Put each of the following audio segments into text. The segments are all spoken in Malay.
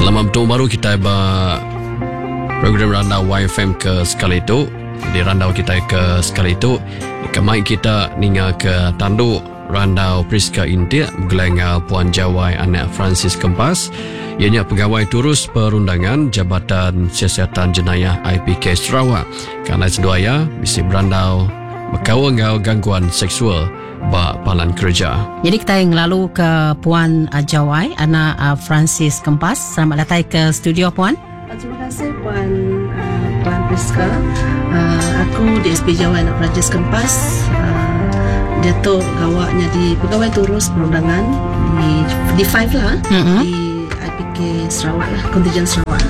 Selamat bertemu baru kita program randau YFM ke sekali itu. Di randau kita ke sekali itu, kemarin kita ningal ke tanduk randau Priska Intia bergelengar Puan Jawai anak Francis Kempas. Ianya pegawai turus perundangan Jabatan Siasatan Jenayah IPK Sarawak. Kerana seduaya bisi berandau berkawal gangguan seksual bak palan kerja. Jadi kita yang lalu ke Puan Jawai, anak Francis Kempas. Selamat datang ke studio, Puan. Terima kasih Puan Priska. Aku di SP Jawai anak Francis Kempas. Dia tu gawaknya di pegawai turus perundangan di 5 lah, di IPK Sarawak lah, kontingen Sarawak.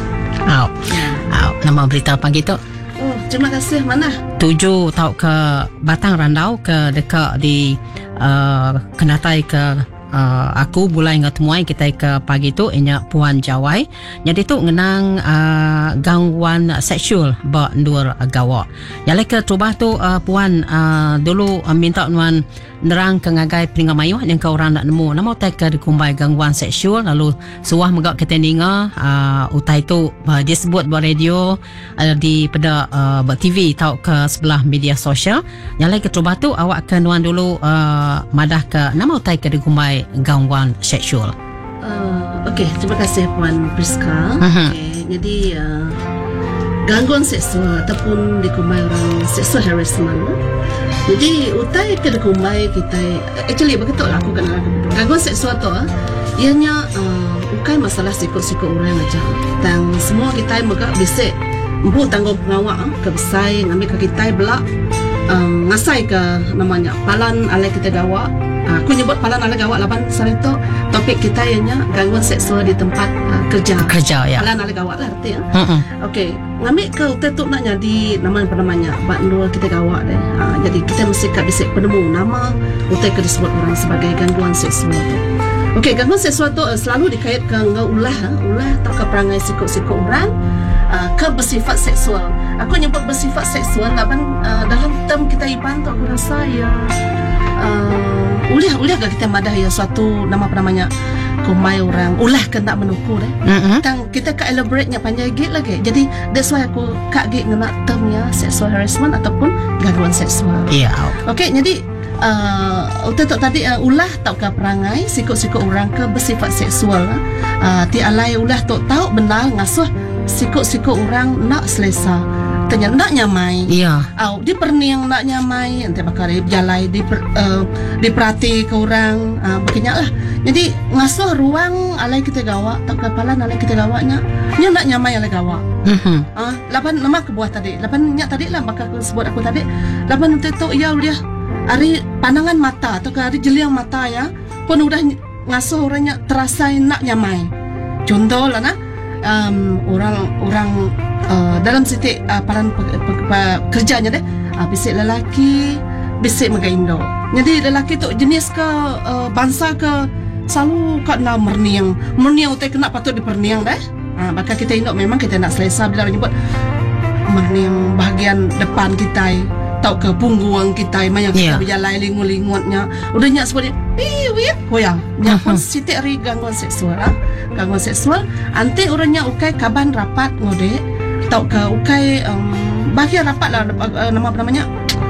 Nama berita apa gitu? Oh, terima kasih. Mana? 7 tahu ke Batang Randau ke dekat di Kenatai ke aku bulai dengan temuai kita ke pagi tu inya Puan Jawai. Jadi tu ngenang gangguan seksual ba ndur gawak. Yang ke trubah tu Puan dulu minta nuan nerang ke ngagai peringah mayuh yang kau orang nak nemu nama utai ke dikumbai gangguan seksual lalu suah megak keteninga utai tu disebut buat radio di pada buat TV tahu ke sebelah media sosial. Yang lain ke trubah tu awak ke nuan dulu madah ke nama utai ke dikumbai gangguan seksual. Okey, terima kasih Puan Priska. Okay, jadi gangguan seksual ataupun dikumbai orang seksual harassment. Jadi utai ke dikumbai kita actually begitu lah aku kenal gangguan seksual tu ianya bukan masalah sikut-sikut orang aja. Dan semua kita megak bisik empu tanggung pengawak ke besai ngambil ke kita belak ngasai ke namanya palan alai kita gawak. Aku nyebut palan ala gawak laban sari tu topik kita ianya gangguan seksual di tempat kerja ya. Palan ala gawak lah arti ya. Okey, ngambil ke utai tu nak jadi namanya bak nur kita gawak deh. Jadi kita mesti kat bisik penemu nama utai ke disebut orang sebagai gangguan seksual tu. Okey, gangguan seksual tu selalu dikaitkan dengan ulah atau ke perangai sikut-sikut orang ke bersifat seksual. Aku nyebut bersifat seksual laban dalam term kita iban tu aku rasa ya ulah gak kita madah ya suatu namanya kumai orang ulah kena menuku deh. Tang kita ke elaborate nya panjang git lagi. Jadi that's why aku kak git ngena termnya sexual harassment ataupun gangguan seksual. Ya. Okey, jadi untuk tadi ulah tau ke perangai sikut-sikut orang ke bersifat seksual. Ti alai ulah tu tahu benar ngasuh sikut-sikut orang nak selesa. Tanya nak nyamai. Ya. Di perniang nak nyamai, nanti bakal berjalai diperhati ke orang, begini lah. Jadi ngasuh ruang alai kita gawak, tak kepalan alai kita gawaknya, nya nak nyamai alai gawak. Lapan nama kebuah tadi, lapan nyak tadi lah bakal sebut aku tadi. Lapan nanti tu ya udah hari pandangan mata atau ke hari jeliang mata ya, pun udah ngasuh orangnya terasa nak nyamai. Contoh lah nah. Orang dalam sitik paran kerjanya deh bisik lelaki bisik megaindo. Jadi lelaki tu jenis ke bangsa ke selalu kat nak merniang utai kena patut diperniang deh. Maka kita indok memang kita nak selesa bila menyebut merniang bahagian depan kita tau ke punggung kita yang kita berjalan lingut-lingutnya udah nyak sebut piwit hoyang nyak pun sitik ri gangguan seksual gangguan seksual anti orangnya ukai kaban rapat ngode tau ke ukai bahagian rapat lah namanya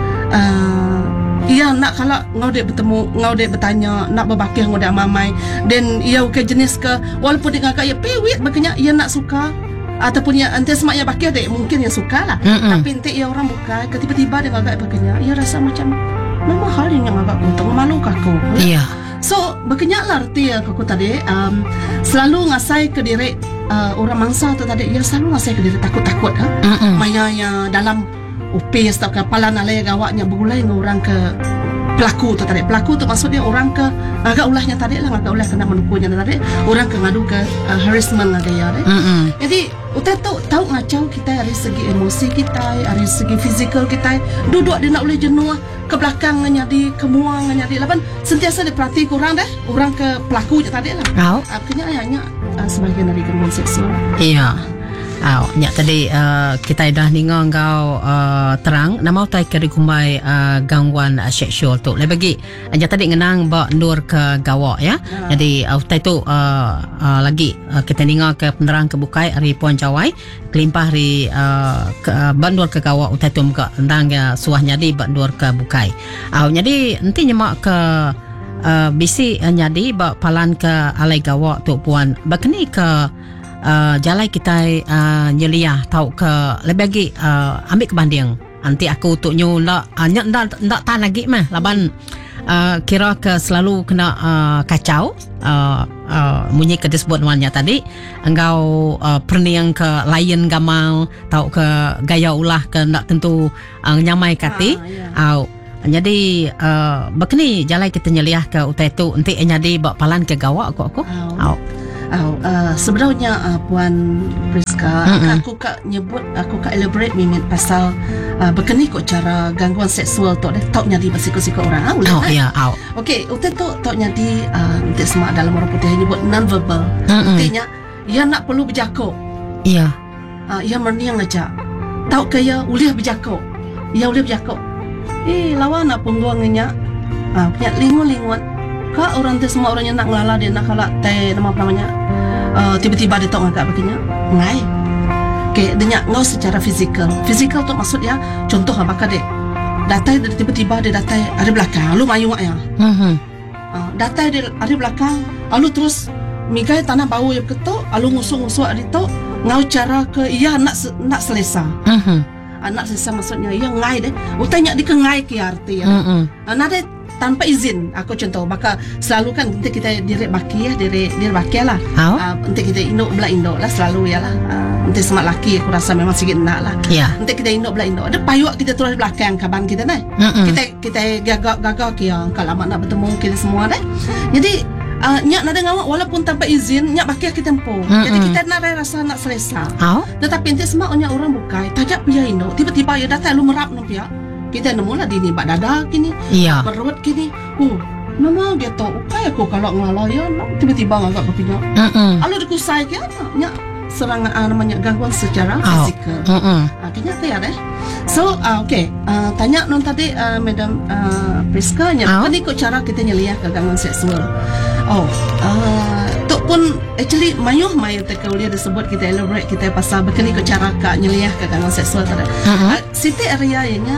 ia nak kalau ngode bertemu ngode bertanya nak berbakih ngode amamai dan ia ukai jenis ke walaupun dia ngakak ia piwit makanya ia nak suka ataupun yang ante semaknya bakir dek mungkin yang suka lah. Tapi ente ia orang buka tiba-tiba dia agak bakirnya ia rasa macam memang hal yang agak untung malu aku. Iya. So berkenyak lah arti aku tadi selalu ngasai ke diri orang mangsa tu tadi ia selalu ngasai ke diri takut-takut mayanya dalam upis tak kapalan alai gawaknya bergulai dengan orang ke pelaku tu tadi. Pelaku tu maksud dia orang ke agak ulahnya tadi lah agak ulah kena menukunya tadi orang ke ngadu ke harassment ada ya deh. Jadi utai tahu ngacau kita dari segi emosi kita, dari segi fizikal kita, duduk dia nak boleh jenuh ke belakang nyadi kemuang nyadi lapan sentiasa diperhati kurang deh orang ke pelaku je tadi lah. Akhirnya ayahnya sebagian dari gangguan seksual. Iya. Nyak tadi kita dah ningang kau terang nama utai keri kumai gangguan seksual tu. Lebih bagi anja tadi ngenang ba nur ke gawak ya. Jadi utai tu lagi kita ningang ke penerang ke bukai hari Puan Jawai kelimpah hari bandur ke gawak utai tu muka tentang suah nyadi bandur ke bukai. Jadi nanti nyemak ke bisi nyadi ba palan ke alai gawak tu puan. Bakni ke jalai kita nyeliah tahu ke lebih lagi ambil kebanding nanti aku untuk nyula ndak tahan lagi mah laban kira ke selalu kena kacau munyi ke disebut wannya tadi engkau perniang ke lain gamal tahu ke gaya ulah ke ndak tentu nyamai kati jadi begini jalai kita nyeliah ke utai tu nanti nyadi bak palan ke gawak aku sebenarnya Puan Priska, aku kak nyebut, aku kak elaborate minit pasal berkeni kok cara gangguan seksual tu deh tok nyadi bersiko-siko orang. Okey, utai tu tok nyadi nanti semak dalam orang putih nyebut non-verbal. Artinya ia nak perlu berjakok. Ia merniang aja. Tahu ke ia uliah berjakok. Ia uliah berjakok. Lawan nak pungguangnya. Punya lingun-lingun. Kak orang tu semua orangnya nak ngelala dia nak kalak teh nama apa namanya tiba-tiba dia tak ngagak begini ngai okay, dia ngau secara fizikal tu maksudnya contoh apa dek datai tiba-tiba dia datai ada belakang lu mayu ya datai dia ada belakang lalu terus migai tanah bau yang ketuk lalu ngusung-ngusung ada tu ngau cara ke ia nak selesa anak selesa maksudnya ia ngai deh utanya di ke ngai ke arti ya nade tanpa izin aku contoh maka selalu kan nanti kita direk baki ya direk baki lah nanti kita induk belah induk lah selalu ya lah nanti semak laki aku rasa memang sikit nak lah nanti kita induk belah induk ada payuk kita turun di belakang kaban kita nih kita gagak yang kalau lama nak bertemu kita semua deh jadi nyak nada ngawak walaupun tanpa izin nyak baki kita tempuh jadi kita nak rasa nak selesa tetapi nanti semak nyak orang bukai tajak pia induk tiba-tiba ya datang lu merap no pia kita nemu lah di ni bak dada kini perut kini mama dia tahu kayak aku kalau ngalayan tiba-tiba ngagak berpindah lalu dikusai ke nya serangan namanya gangguan secara fizikal akhirnya tu ya deh so okay tanya non tadi Madam Priska nya tadi kok cara kita nyeliah ke gangguan seksual tu pun actually mayuh teka uliah disebut kita elaborate kita pasal berkini ke cara kak nyeliah ke gangguan seksual tadi siti area nya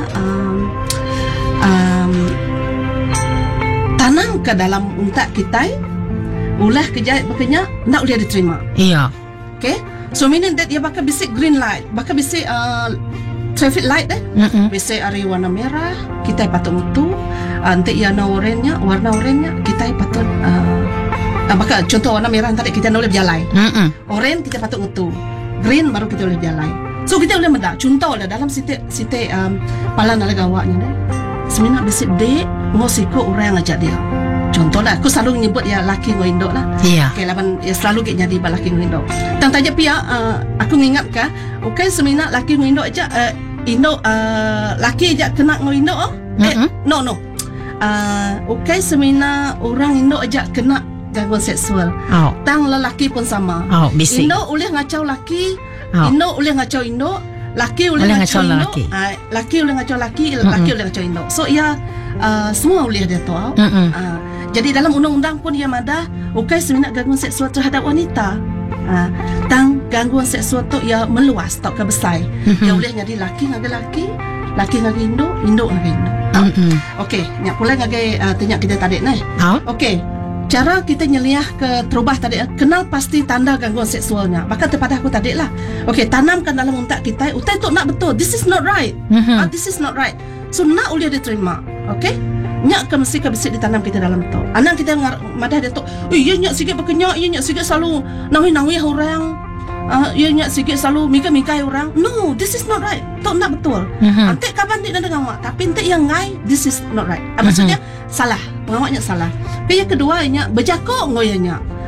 tanam ke dalam untak kita ulah kejahit berkenya nak uliah diterima okay so meaning that dia bakal bisik green light bakal bisik traffic light bisik hari warna merah kita patut mutu nanti warna oranye kita patut bakal contoh warna merah tadi kita boleh berjalan orange kita patut mutu green baru kita boleh berjalan so kita boleh mendak contoh lah dalam siti palan ala gawaknya deh seminat bisik dek ngosiko orang ngajak dia contoh lah aku selalu nyebut ya laki ngindok lah okay, laban ya selalu kita jadi laki ngindok tang taja pia aku ngingat ka okay seminat laki ngindok aja indok laki aja kena ngindok no okay semina orang indok aja kena gangguan seksual tang lelaki pun sama indok boleh ngacau laki indok boleh ngacau indok laki boleh ngacau indok laki boleh ngacau laki boleh ngacau indok so ya semua boleh dia tahu jadi dalam undang-undang pun ia ada okay semina gangguan seksual terhadap wanita tang gangguan seksual tu ia meluas tak ke besar ia boleh jadi laki ngagi indok ngagi indok okey nyak pula ngagi tanya kita tadi nih okey cara kita nyeliah ke terubah tadi kenal pasti tanda gangguan seksualnya maka terpada aku tadi lah okey tanamkan dalam untak kita utai tu nak betul this is not right this is not right so nak uliah diterima okey nyak ke mesti ke bisik ditanam kita dalam tu anak kita madah dia tu ya nyak sikit berkenyak ya nyak sikit selalu nawi orang ya nyak sikit selalu mikai orang no this is not right tu nak betul nanti kapan dia dengan awak tapi nanti yang ngai this is not right maksudnya salah pengawaknya salah yang kedua nyak berjakok ngoyanya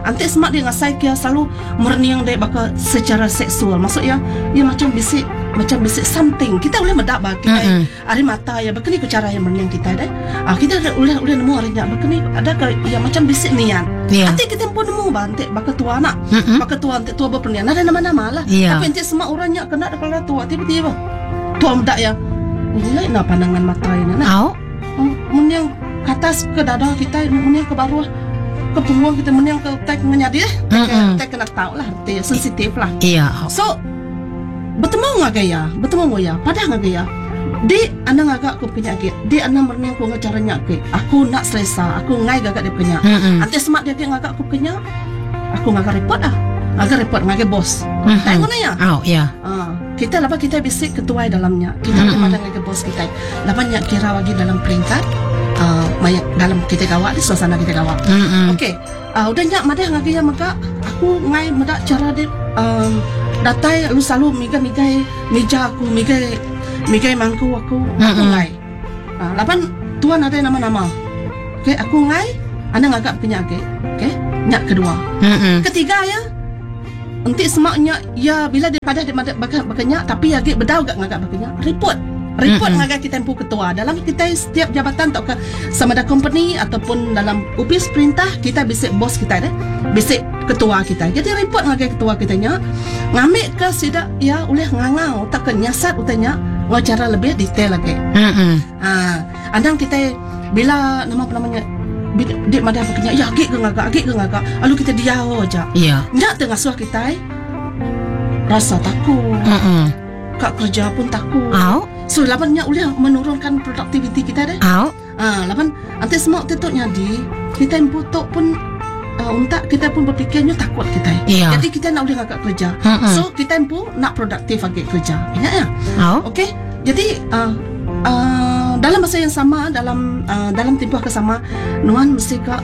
Ante semak dia ngasai kia selalu merniang dia bakal secara seksual. Maksudnya ia macam bisik something. Kita boleh medak bah kita hari mata ya bakal ni ke cara yang merniang kita deh. Kita boleh nemu harinya bakal ni ada ke ya macam bisik nian. Ante kita pun nemu bah ante bakal tua nak. Bakal tua ante tua berpernian ada nama-nama lah. Tapi ante semak orangnya kena kepala tua tiba-tiba tua medak ya. Mulai nak pandangan mata ini nah. Merniang ke atas ke dada kita, merniang ke bawah ke punggung kita, merniang ke tek menyadi tek kena tahu lah arti sensitif lah. So bertemu ngagaya padahal ngagaya di anda ngagak aku penyakit di anda merniang ku ngacaranya ke aku nak selesa aku ngai gagak dia punya ante semak dia ngagak aku punya aku ngagak repot ngagak bos tengok na ya kita lepas kita bisik ketua dalamnya kita ada ngagak bos kita lepasnya kira lagi dalam peringkat dalam kita gawat di suasana kita gawat. Okey. Udah nyak madah ngagaya maka aku ngai medak cara dia datai lu selalu migai meja aku migai mangku aku ngai. Lapan tuan ada nama-nama. Okey, aku ngai anda ngagak penyakit. Okey. Nyak kedua. Ketiga ya. Nanti semaknya ya bila dia pada dia bakanya tapi ya bedau gak ngagak bakanya report ngagak kita empu ketua dalam kita setiap jabatan atau ke sama ada company ataupun dalam upis perintah kita bisik bos kita deh bisik ketua kita jadi report ngagak ketua kita nya ngambil ke sidak ya oleh ngangau tak ke nyasat utanya ngacara lebih detail lagi andang kita bila namanya dia madah paknya ya agak ke ngagak lalu kita diau aja ndak tengah suah kita rasa takut kak kerja pun takut so lapannya udah menurunkan produktiviti kita deh lapan nanti semua tetoknya di kita imputok pun untak kita pun berfikirnya takut kita jadi kita nak udah agak kerja so kita impu nak produktif agak kerja ingat ya okey jadi dalam masa yang sama dalam tempoh kesama nuan mesti kak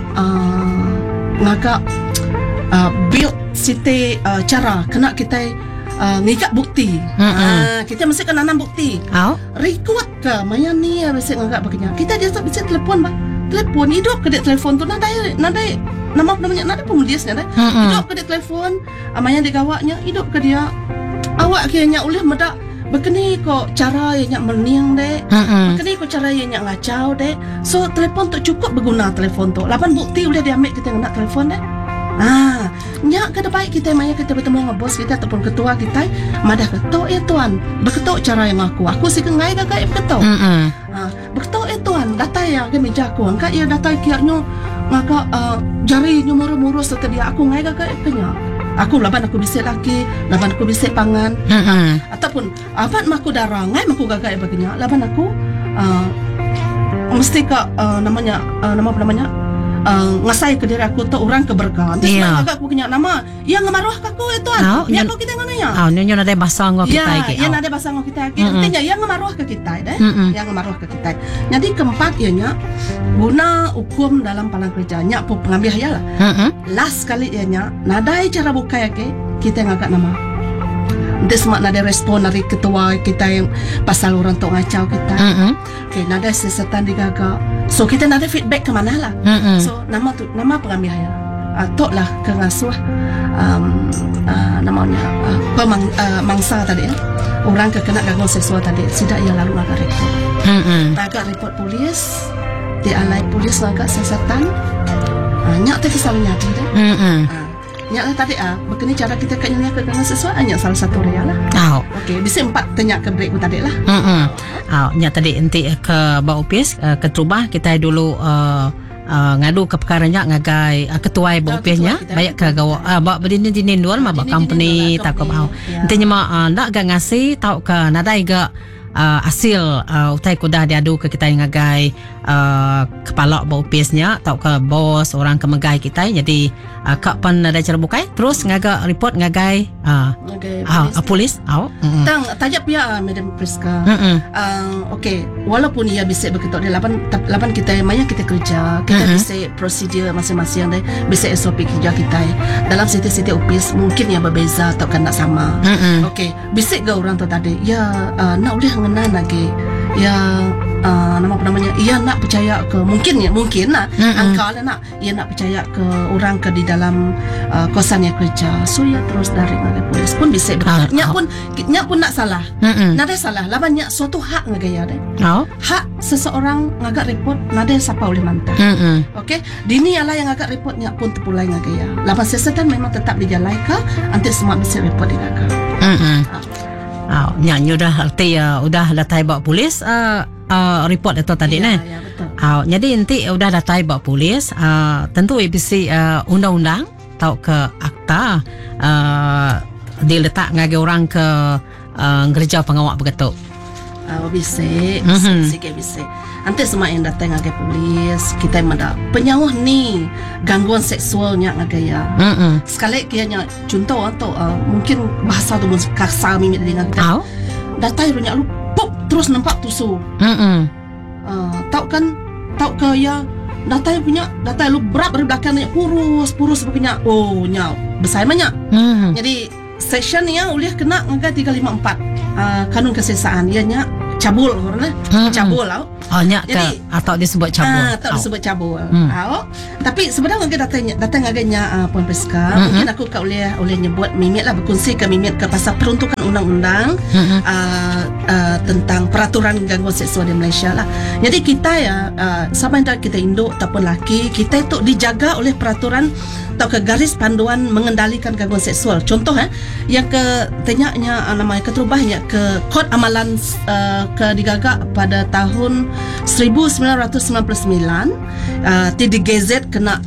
ngagak build site cara kena kita ngikak bukti. Kita mesti kena nanam bukti. Record ke maya ni mesti ngagak baganya. Kita dia tak bisa telefon bah. Telefon hidup ke dia telefon tu nadai namanya nada pemuliasnya dah. Hidup ke dia telefon maya dia gawaknya hidup ke dia awak kayaknya oleh medak begini kok cara yang merniang dek. Begini kok cara yang ngacau dek. So telefon tu cukup berguna telefon tu. Lapan bukti boleh diambil kita nak telefon dek. Nyak ke baik kita maya kita bertemu dengan bos kita ataupun ketua kita madah ketok tuan berketok cara yang aku sih kengai gagak berketok berketok tuan data ya ke meja aku angkat ya data kiarnya ngaka jari nyumur-murus setelah aku ngai gagak kenya aku laban aku bisik laki laban aku bisik pangan ataupun apa maku darah ngai maku gagak bagenya laban aku mesti ke namanya ngasai ke diri aku tu orang keberkahan. Terus agak aku punya nama yang ngamaruh aku itu ya aku kita ngananya. Nyonya ada bahasa ngok kita ke. Ya ada bahasa ngok kita ke. Artinya yang ngamaruh ke kita deh. Yang ngamaruh ke kita. Jadi keempat ianya guna hukum dalam palang kerja nya pengambil hayalah. Last kali ianya nadai cara buka ya ke kita ngagak nama. Nanti semak nada respon dari ketua kita yang pasal orang tu ngacau kita. Okay, nada sesetan digagak. So kita nada feedback ke mana lah. So nama pengambil haya. Tok lah ke ngasuh namanya mangsa tadi ya. Orang kena gangguan seksual tadi. Sidak ia lalu agak report. Agak report polis. Di alai polis agak sesetan. Nyak tu kesalnya dia. Nyak tadi begini cara kita kayaknya ke gangguan seksual nyak salah satu dia lah. Okey, bisa 4 tanya ke break tadi lah. Nyak tadi enti ke Baupis ke Trubah kita dulu ngadu ke perkaranya ngagai ketua Baupisnya banyak ke gawa berdini duan mah company tak kau intinya mah ndak gak ngasih tahu ke nadai gak hasil utai kudah diadu ke kita yang ngagai kepala Baupisnya tahu ke bos orang ke megai kita jadi kak pan ada cara bukai terus ngaga report ngagai polis tang tajap ya Madam Priska. Okey walaupun ia bisa berketok di lapan kita maya kita kerja kita bisa prosedur masing-masing deh bisa SOP kerja kita dalam setiap upis mungkin yang berbeza atau kan tak sama. Okey bisa ke orang tu tadi ya nak boleh mengenal lagi nama apa namanya, ia nak percaya ke mungkin lah angka lah nak ia nak percaya ke orang ke di dalam kosan yang kerja, so ia terus dari ngagai polis pun bisa nya pun nak salah nada salah laban nya suatu hak ngagaya deh hak seseorang ngagak report nada siapa oleh mantah. Okey, dini ialah yang agak report nya pun terpulai ngagaya laban sesetan memang tetap dijalai ke nanti semua bisa report digagak. Nyanyi udah arti udah datai bawa polis report itu tadi ya, nih. Ya, betul. Jadi nanti udah datai bawa polis tentu ABC undang-undang atau ke akta diletak ngagi orang ke gereja pengawak begitu. Bisa nanti semua yang datang ngagay polis kita ada penyawah ni gangguan seksualnya ngagaya sekali kianya contoh atau mungkin bahasa tu kasar mimik dengan kita datang runya lu pop terus nampak tusu tahu ke ya datang punya datang lu berat dari belakang purus begini nya besar banyak jadi section yang boleh kena ngagay 354 kanun kesesaan ianya cabul karena cabul lah. Jadi atau disebut cabul. Atau disebut cabul. Tapi sebenarnya datang agaknya Puan Priska, mungkin aku boleh nyebut mimik lah berkongsi ke mimik ke pasal peruntukan undang-undang tentang peraturan gangguan seksual di Malaysia lah. Jadi kita sama yang kita induk ataupun laki, kita itu dijaga oleh peraturan atau ke garis panduan mengendalikan gangguan seksual. Contoh yang ke tanyanya namanya keterubahnya ke kod amalan ke digagak pada tahun 1999 di gazet kena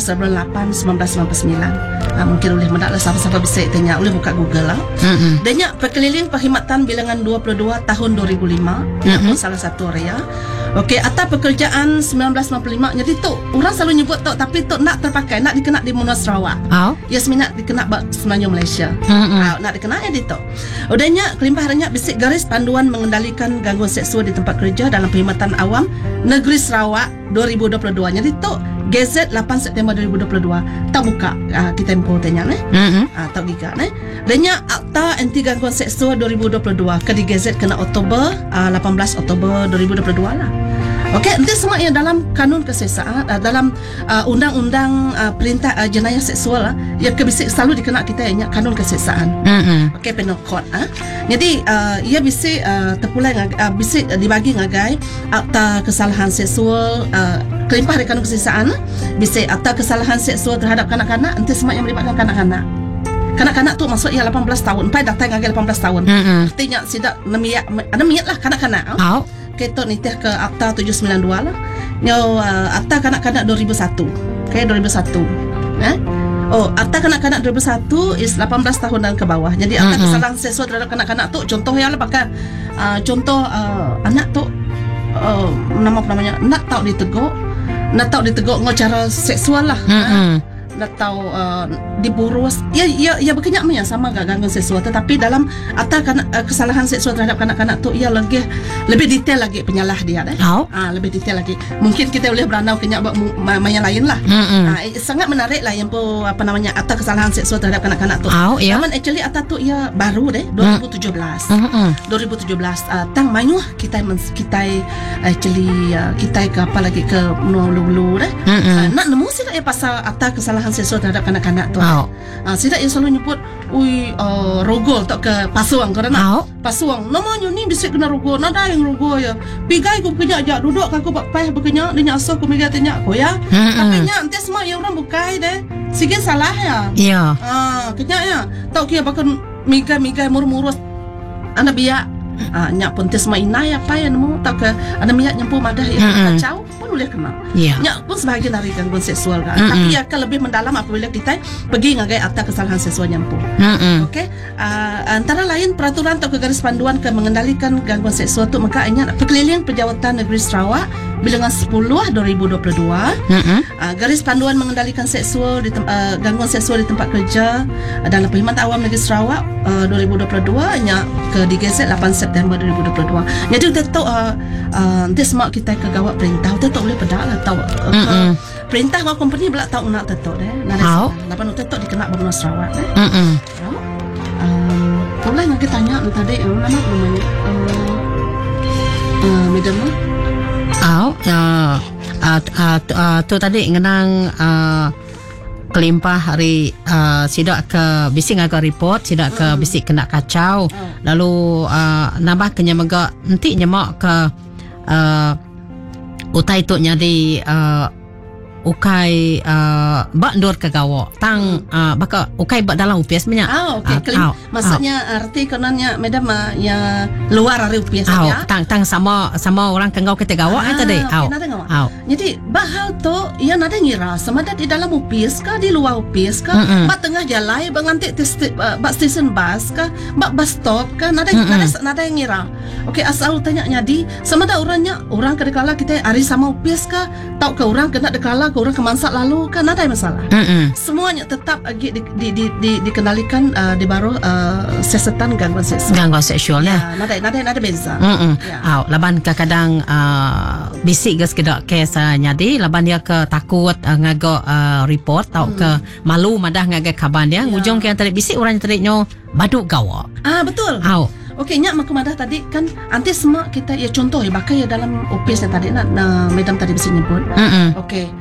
17/8/1999. Mungkin boleh mendak lah siapa-siapa bisa tanya boleh buka Google lah. Danya perkeliling perkhidmatan bilangan 22 tahun 2005 pun salah satu area. Okey, atas pekerjaan 1995. Jadi tu orang selalu nyebut tu tapi tu nak terpakai, nak dikena di Munas Sarawak. Yasmin nak dikena semenanjung Malaysia. Nak dikena di tu. Udahnya kelimpah hanya bisik garis panduan mengendalikan gangguan seksual di tempat kerja dalam perkhidmatan awam Negeri Sarawak 2022. Jadi tu Gazet 8 September 2022. Tak buka kita info tanya tak giga Danya akta anti gangguan seksual 2022 ke di Gazet kena Oktober 18 Oktober 2022 lah. Okey, nanti semua yang dalam kanun kesesaan dalam undang-undang perintah jenayah seksual yang kebisik selalu dikena kita yang kanun kesesaan. Okey, penal code Jadi ia bisik terpulai bisik dibagi ngagai akta kesalahan seksual kelimpah dari kanun kesesaan bisik akta kesalahan seksual terhadap kanak-kanak nanti semua yang melibatkan kanak-kanak. Kanak-kanak tu masuk ia 18 tahun. Empat datang ngagai 18 tahun. Artinya sidak nemiat lah kanak-kanak. Kita nitih ke akta 792 lah. Akta kanak-kanak 2001. Okay, 2001. Akta kanak-kanak 2001 is 18 tahun dan ke bawah. Jadi akta kesalahan seksual terhadap kanak-kanak tu contoh ya lah pakai contoh anak tu namanya nak tahu diteguk cara seksual lah. Atau diburus ia berkenyak yang sama gangguan seksual tetapi dalam akta kesalahan seksual terhadap kanak-kanak tu ia lebih detail lagi penyalah dia lebih detail lagi mungkin kita boleh berandau kenyak yang lain lah. Sangat menarik lah yang apa namanya akta kesalahan seksual terhadap kanak-kanak tu namun actually akta tu ia baru 2017 tang mayuh kita actually kita ke apa lagi ke menulu nak nemu sila pasal akta kesalahan seksual terhadap kanak-kanak tu. Sidak yang selalu nyebut rogol tak ke pasuang kerana pasuang namanya ni bisik kena rogol nada yang rogol ya pigai ku kenyak ajak duduk aku pakai berkenyak dia nyasah ku mega tanya ko ya tapi nya nanti semua yang orang bukai deh sikit salah ya kenyak ya tak kira bahkan mega murmurus anda biak nyak pun tes mai inai apa yang nemu tak ke ada minyak nyempu madah yang kacau pun boleh kena nyak pun sebahagian dari gangguan seksual kan tapi akan lebih mendalam apabila kita pergi ngagai akta kesalahan seksual nyempu. Okey, antara lain peraturan atau garis panduan ke mengendalikan gangguan seksual tu maka ingat perkeliling Penjawatan Negeri Sarawak bilangan 10 2022 garis panduan mengendalikan seksual gangguan seksual di tempat kerja dalam perkhidmatan awam Negeri Sarawak 2022 nya ke di Gazet 8 September 2022. Jadi kita tahu nanti semua kita ke gawat perintah kita tahu boleh pedak lah tahu perintah kau company belak tahu nak tahu deh lapan kita tahu dikena Bangunan Sarawak deh boleh nak kita tanya tadi mana namanya Madam tu tadi ngenang kelimpah hari sidak ke bising agak report, sidak ke bisik kena kacau, lalu nambah kenya megak nanti nyemak ke utai tu nyadi ukai bak ndur ke gawak tang baka ukai bak dalam UPS banyak. Okey. Maksudnya arti kononnya madam ya luar dari UPS saja. Tang sama orang kengau kita gawak tadi. Jadi bahal tu ia nada ngira sama ada di dalam UPS ka di luar UPS ka bak tengah jalan bak nganti bak stesen bas ka bak bus stop ka nada ngira. Okey, asal tanya nyadi sama ada orang kadang-kala kita hari sama UPS ka tahu ke orang kena dekala ke orang kemansak lalu kan ada masalah. Semuanya tetap lagi dikendalikan di bawah siasatan gangguan seksual. Ya, nada beza. Laban kadang bisik gas kedak kes nyadi laban dia ke takut ngagak report tau ke malu madah ngagak kaban dia ujung ke tadi bisik orang tadi nyo baduk gawak. Betul. Okey, nyak makumadah tadi kan anti semua kita ya contoh ya bakai ya dalam OPS yang tadi madam tadi bisa nyebut. Okey.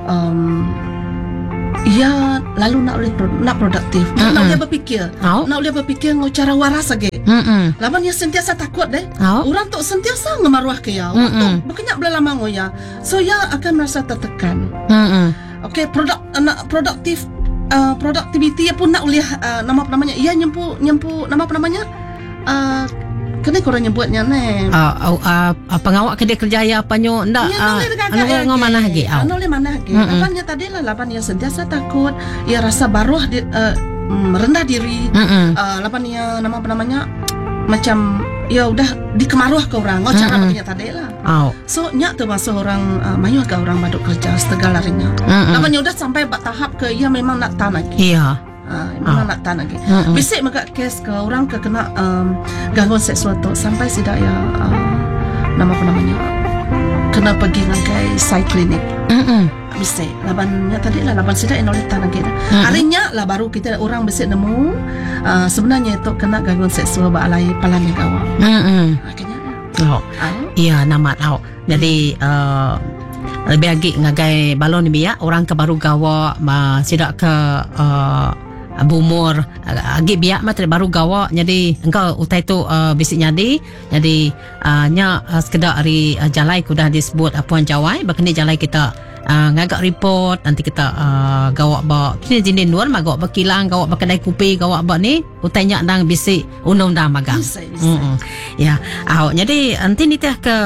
Ya lalu nak produktif, nak dia berfikir, nak dia berfikir cara waras lagi. Laban dia sentiasa takut deh. Orang tu sentiasa ngemaruah ke ya. Orang tu berkenyak belalama ngoya. So ya akan merasa tertekan. Okey, produktif productivity pun nak uliah nama namanya. Ia nyempu nama apa namanya? Kena korang nyebutnya ni pengawak kedai kerjaya panyo ndak anu mana lagi lapannya tadi lah lapan yang sentiasa takut ia rasa baruh merendah diri lapannya nama apa namanya macam ya udah dikemaruh ke orang cara begini tadi lah so nyak tu masuk orang mayu ke orang baduk kerja segala harinya lapannya udah sampai tahap ke ia memang nak tahan lagi memang nak tahan lagi. Bisik maka kes ke orang ke kena gangguan seksual tu sampai sidak ya nama apa namanya kena pergi ngagai side clinic. Bisik labannya tadi lah laban sidak yang oleh tahan lagi. Harinya lah baru kita orang bisik nemu sebenarnya itu kena gangguan seksual balai palan yang awak. Akhirnya iya nama tau. Jadi lebih lagi ngagai balon ni biak orang ke baru gawa sidak ke bumur agi biak matre baru gawa jadi engkau utai tu bisik nyadi jadi nya sekedar hari jalai kudah disebut puan jawai bakni jalai kita ngagak report nanti kita gawak ba kini jinin luar ma gawak bakilang gawak bakedai kupi gawak ba ni utai nya dang bisik undang-undang magang ya jadi nanti ni teh ke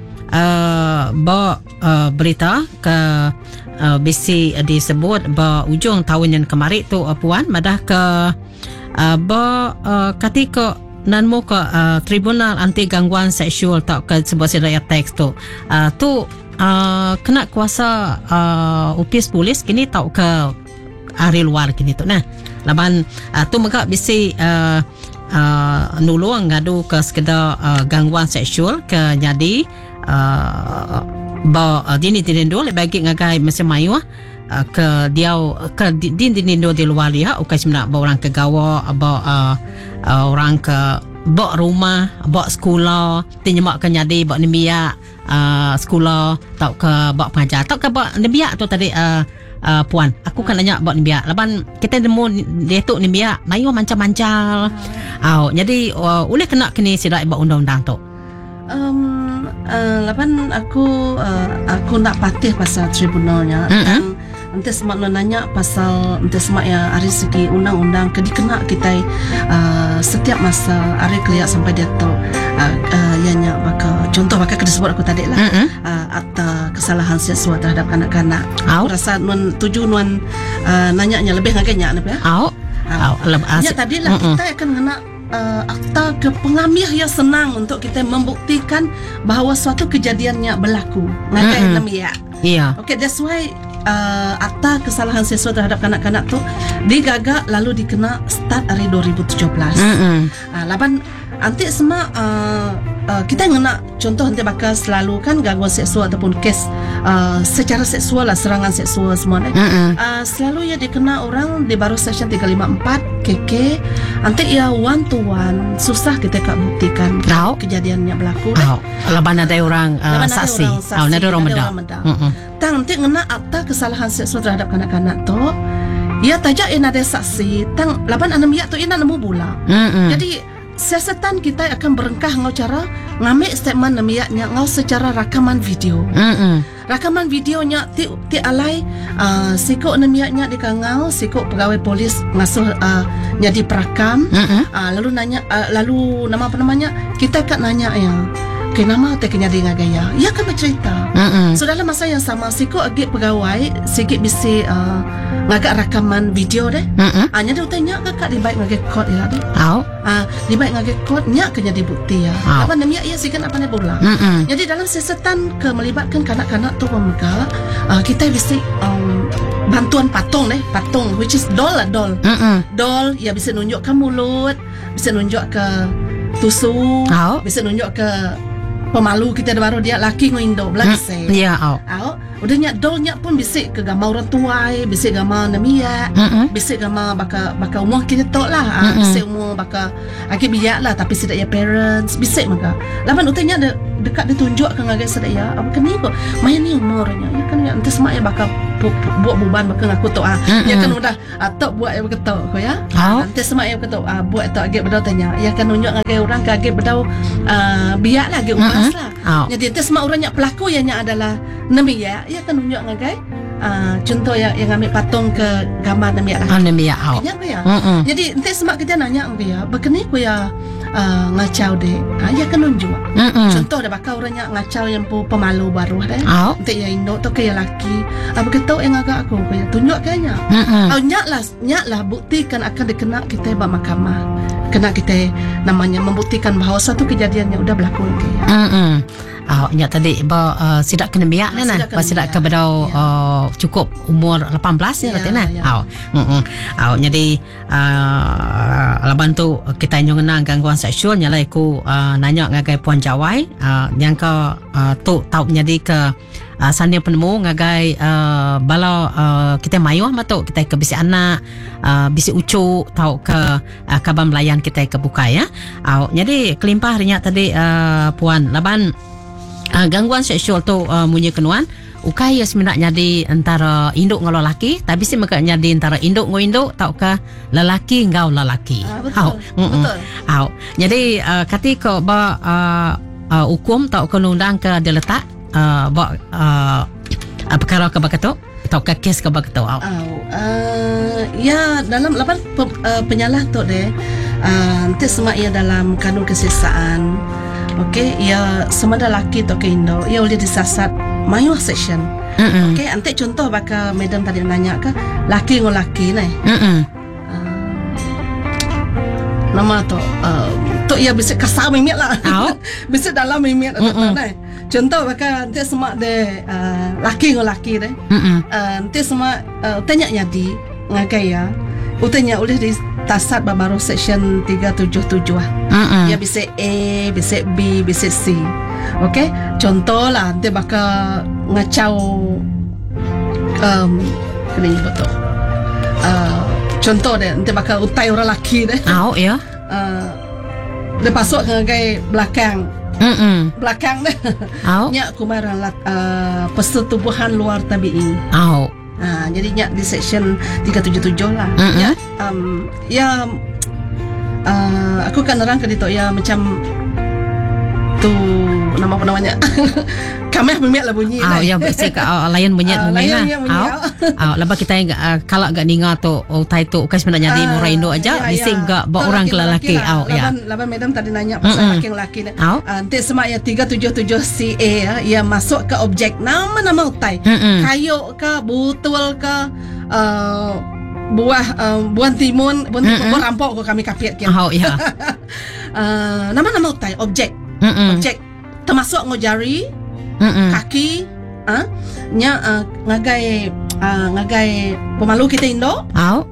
berita ke bisi disebut ujung tahun yang kemarin tu puan madah ke ketika nanmu ke tribunal anti gangguan seksual tak ke sebuah sedaya teks tu kena kuasa UPS polis kini tak ke hari luar kini tu nah laban tu maka bisi nulung ngadu ke sekedar gangguan seksual ke jadi dini dinindo le bagi ngagai macam mayu ke dia ke dinindo di luar dia ukai semna orang ke gawa orang ke bak rumah bak sekolah tinyemak ke nyadi bak nimbiak sekolah tau ke bak pengajar tau ke bak nimbiak tu tadi puan aku kan nanya bak nimbiak laban kita nemu dia tu nimbiak mayu mancal-mancal jadi boleh kena kini sidak bak undang-undang tu lapan aku nak patih pasal tribunalnya nanti semak nanya pasal nanti semak ya hari segi undang-undang kena kita setiap masa hari kelihatan sampai dia tu ianya bakal contoh bakal disebut aku tadi lah atau kesalahan seksual terhadap kanak-kanak aku rasa nuan nanya lebih ngaganya ya tadi lah kita akan kena akta ke pengambil yang senang untuk kita membuktikan bahawa suatu kejadiannya berlaku ngakai lemia. Okay, that's why akta kesalahan seksual terhadap kanak-kanak tu digagak lalu dikena start hari 2017. Laban nanti semua kita ngena contoh nanti bakal selalu kan gangguan seksual ataupun kes secara seksual lah, serangan seksual semua ni. Selalu ia dikena orang di baru section 354 KK. Nanti ia one to one, susah kita kak buktikan kejadiannya berlaku. Laban ada orang saksi. Ada orang medang. Nanti ngena akta kesalahan seksual terhadap kanak-kanak tu. Ia tajak ia ada saksi. Laban anak miak tu ia nak nemu pula. Jadi siasatan kita akan berengkah ngau cara ngambil statement nemiaknya ngau secara rakaman video. Rakaman videonya ti alai sikok nemiaknya dikangau, sikok pegawai polis ngasuh jadi perakam. Lalu nanya lalu nama apa namanya? Kita kat nanya ya. Kenapa tak kena dengar gaya? Ia akan bercerita. So dalam masa yang sama, sikok agak pegawai, sikit bisi ngagak rakaman video deh. Nya dia tanya kakak di baik ngagak kod ya deh. Di baik ngagak kod nya kena dibukti ya. Apa namanya ia sikan apa ni bola. Jadi dalam siasatan melibatkan kanak-kanak tu pemuka, kita bisi bantuan patung deh, patung which is doll lah doll. Doll ya bisa nunjuk ke mulut, bisa nunjuk ke tusuk, bisa nunjuk ke pemalu kita baru dia laki ngoindo belah bisa. Ya, udah nyak dol nyak pun bisik ke gambar orang tua, bisik gambar namia, bisik gambar baka umur kita tok lah, bisik umur baka agak biak lah tapi sedak ya parents, bisik maka. Lapan utanya ada dekat ditunjuk ke ngagai sedak ya, apa keni kok main ni umurnya, ya kan ya ente semak ya baka buat beban baka ngaku tok ya kan udah tok buat ya baka tok ko ya. Ente semak ya baka tok buat tok agak bedau tanya, ya kan nunjuk ngagai orang ke agak bedau biak lah agak umas lah. Jadi ente semak orangnya pelaku yang adalah namia ia kan tunjuk ngagai contoh yang ambil patung ke gambar namia lah. Namia ya. Jadi ente semak kita nanya ya, begini ko ya ngacau deh. Ia kan nunjuk. Contoh dah bakal orangnya ngacau yang pemalu baru deh. Ente ya indo tu ke laki. Apa kita yang agak aku ya tunjuk kayaknya. Nyaklah buktikan akan dikena kita ba mahkamah. Kena kita namanya membuktikan bahawa satu kejadian yang udah berlaku ya. Nya tadi sidak kena biak nah sidak ke bedau cukup umur 18 ya katanya. Jadi laban tu kita nyong gangguan seksual nyalai ku nanya ngagai puan jawai yang ke tu tau jadi ke sania penemu ngagai balau kita mayuh matuk kita ke bisi anak bisi ucu tau ke kaban melayan kita ke buka ya. Jadi kelimpah harinya tadi puan laban gangguan seksual tu munyi kenuan ukai ya sebenarnya di antara induk ngau lelaki tapi sih makanya di antara induk ngau induk tau ke lelaki ngau lelaki. Betul. Jadi ketika hukum tau ke undang ke dia letak perkara ke bakato atau ke kes ke bakato. Ya dalam lapan penyalah tu deh nanti semak ia dalam kanun kesisaan. Okey, ya semada laki tu ke Indo, ia boleh disasat mayuh section. Okey, nanti contoh baka madam tadi nanya ke laki ngau laki ni. Nama tu ia bisa kasar mimik lah. Bisa dalam mimik atau ni. Contoh baka nanti semak de laki ngau laki deh. Nanti semak tanya nyadi ngagai ya. Utanya boleh ditasat baru section 377 lah. Ya bisa A, bisa B, bisa C. Okey, contoh lah nanti bakal ngacau kena nyebut tu. Contoh deh nanti bakal utai orang lelaki deh. Ya. Dia pasuk ke belakang. Belakang deh. Nya kumaran persetubuhan luar tabi'i. Jadi di section 377 lah. Aku kan nerang ke itu ya macam tu nama apa namanya kameh mimik lah bunyi ya basic layan bunyi lepas kita kalau gak ninga tu tai tu ukai sebenarnya di murah Indo aja basic gak bawa orang ke lelaki laban madam tadi nanya pasal laki-laki nanti semak ya 377 CA ya masuk ke objek nama utai kayu ke butul ke buah timun rampok kami kapiat kian. Nama utai objek termasuk ngojari kaki ngagai pemalu kita Indo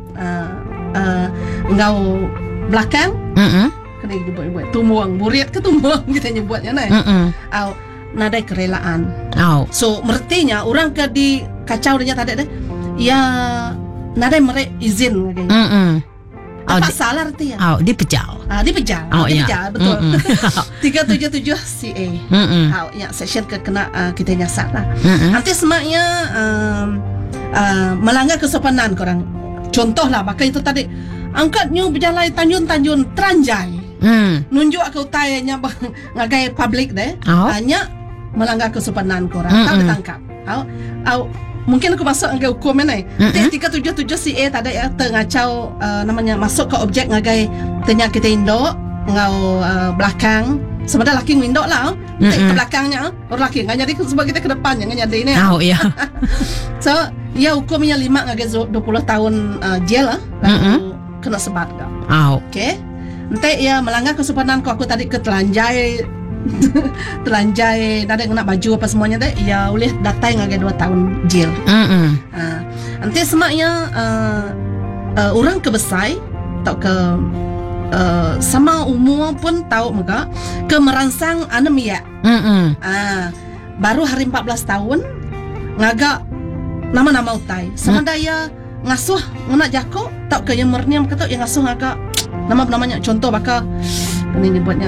ngau belakang kena dibuat tumuang buriat ke tumuang kita nyebutnya nadai kerelaan. Au. So mertinya orang ke di kacau dia tadi deh. Ya nadai mereka izin kayaknya. Apa salah arti ya? Au, dipejal. Dipejal. Oh, ya. Dipejal, betul. 377 CA. Ya section kena kita nyasar lah. Nanti semaknya melanggar kesopanan korang. Contoh lah, maka itu tadi angkatnya berjalan tanjun-tanjun teranjai. Nunjuk ke utayanya ngagai publik deh. Hanya melanggar kesopanan korang. Tak ditangkap. Mungkin aku masuk ngagai hukum ni. 377 CA tadi ya tengacau namanya masuk ke objek ngagai tanya kita indok ngau belakang. Sebenarnya laki indok lah. Ke belakangnya orang laki nggak jadi sebab kita ke depannya nggak jadi ini. Ya. So ya hukumnya 5 ngagai 20 tahun jail lah. Lalu kena sebat kau. Okay. Nanti ya melanggar kesopanan aku tadi ketelanjai ada kena baju apa semuanya deh ya boleh datai ngagai 2 tahun jail. Nanti semaknya orang kebesai atau ke sama umur pun tahu muka ke merangsang anemia. Baru hari 14 tahun ngagak nama-nama utai sama daya ngasuh ngena jako tak ke yang merniam kata yang ngasuh ngagak nama-namanya contoh baka ini nyebutnya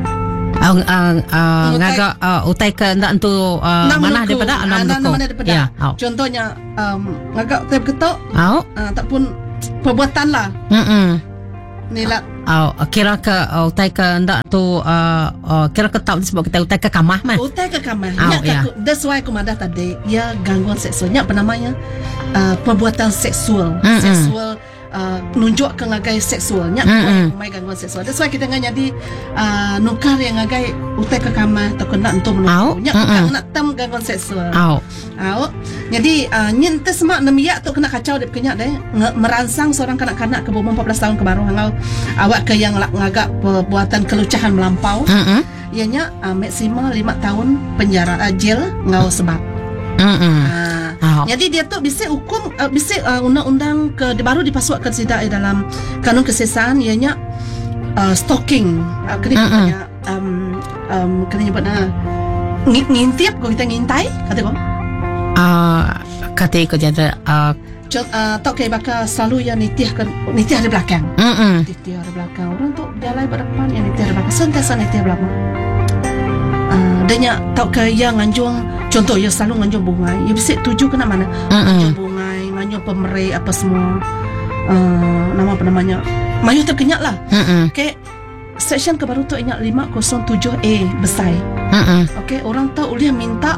ngagak utai ke ndak tu mana daripada ya. Contohnya ngagak utai ketok ataupun perbuatan lah nilai kira ke utai ke ndak tu kira ke tak disebut kita utai ke kamah mah utai ke kamah that's why aku madah tadi ya gangguan seksualnya apa namanya perbuatan seksual nunjuk ke ngagai seksualnya mai gangguan seksual. That's why kita jadi nukar yang ngagai utai ke kamar atau kena untuk menunjuknya kena tam gangguan seksual. Jadi nyente semak nemia tu kena kacau dia kenyak deh merangsang seorang kanak-kanak ke bawah 14 tahun ke baru hangau awak ke yang ngagak perbuatan kelucahan melampau. Ianya maksimal 5 tahun penjara jail ngau sebab. Jadi dia tu bisa hukum bisa undang-undang baru dipasukan tidak dalam kanun kesesaan ianya stalking kena nyebutnya ngintip kau kita ngintai kata kau kata ikut jada tak kayak bakal selalu yang nitih di belakang nitih di belakang orang tu jalan berdepan yang nitih di belakang sentiasa nitih di belakang danya tak kayak nganjung contoh ya selalu nganjung bungai ya bisa tuju kena mana nganjung bungai nganjung pemerai apa semua nama apa namanya mayu terkenyak lah okay section kebaru tu ingat 507A besar okay orang tu boleh minta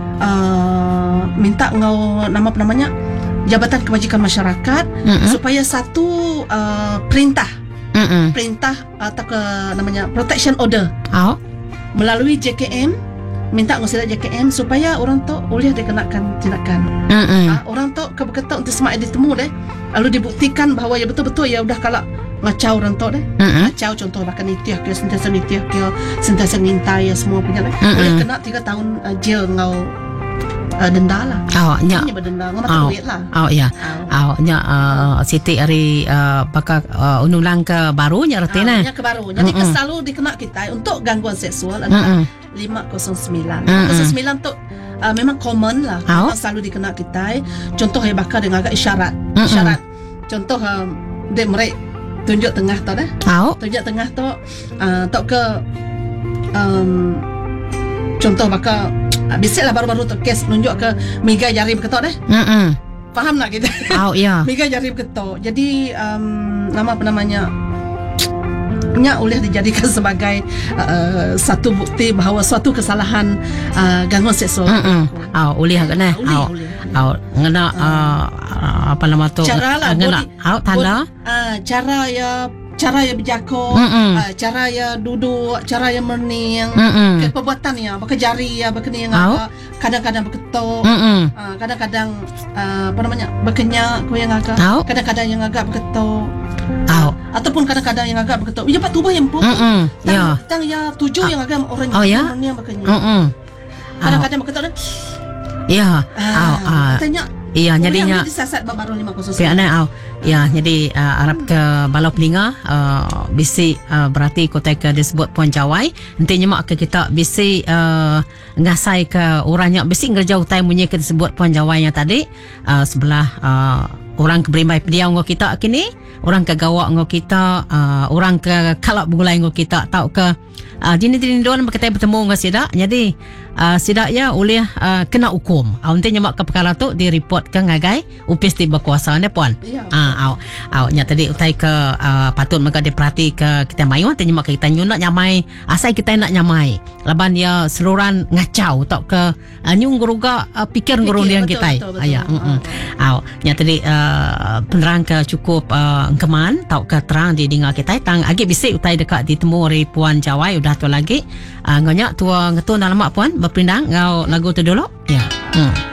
ngau nama apa namanya Jabatan Kebajikan Masyarakat supaya satu perintah atau ke namanya protection order melalui JKM minta ngusila JKM supaya orang tu boleh dikenakan tindakan. Orang tu kebetulan untuk semak ditemu deh lalu dibuktikan bahawa ya betul-betul ya udah kalau ngacau orang tu deh ngacau contoh bahkan nitih ke sentiasa ngintai ya semua punya deh boleh kena 3 tahun jail ngau denda lah. Nya berdenda ngau duit lah. Nya Siti hari bakal undang ke baru nya retina. Nya ke baru. Jadi selalu dikena kita untuk gangguan seksual adalah 509. 509 tu memang common lah. Selalu dikena kita. Contoh yang bakal dengan agak isyarat. Contoh dia mereka tunjuk tengah tu dah. Tunjuk tengah tu tok ke contoh bakal bisiklah baru-baru tu kes nunjuk ke migai jari berketok dah. Faham nak kita? Migai jari berketok. Jadi nama apa namanya? Nya boleh dijadikan sebagai satu bukti bahawa suatu kesalahan gangguan seksual. Boleh agaknya. Ngena apa nama tu? Cara lah. Tanda. Cara ya berjakok, cara ya duduk, cara ya merning, perbuatan ya, pakai jari ya, pakai yang kadang-kadang berketok, kadang-kadang apa namanya berkenyak, kau yang agak, kadang-kadang yang agak berketok, ataupun kadang-kadang yang agak berketok. Ya pak tubuh yang pun, tang ya 7 yang agak orang yang berkenyak, kadang-kadang berketok dan, ya, tanya Iya, jadinya disasat baru 509. Piana ya, jadi Arab ke balau peninga bisi berarti kota ke disebut Puan Jawai. Nantinya mak ke kita bisi ngasai ke orangnya bisi ngerjau tai munyi ke disebut Puan Jawai yang tadi sebelah orang ke Berimbai Pediau ngo kita kini, orang ke Gawak ngo kita, orang ke Kalak Bugulai ngo kita, tau ke dini-dini doan berkata bertemu ngo sidak. Jadi sidak ya oleh kena hukum. Nantinya mak ke perkara tu di report ke ngagai upis di berkuasa ne puan. Ya. Nya tadi utai ke patut maka diperhati ke kita mayu nantinya mak kita nyunak nyamai asai kita nak nyamai. Laban dia seluruhan ngacau tak ke nyung guruga pikir gurung dia kita. Ya. Nya tadi penerang ke cukup keman tau ke terang di dengar kita tang agi bisik utai dekat ditemu oleh Puan Jawai udah tu lagi ngonya tua ngetu dalam mak puan berpindang ngau lagu tu dulu ya.